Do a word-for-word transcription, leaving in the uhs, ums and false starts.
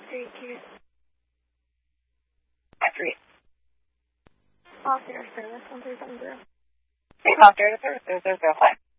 three two. five three. Off air service one three seven zero. Off air service zero zero zero five.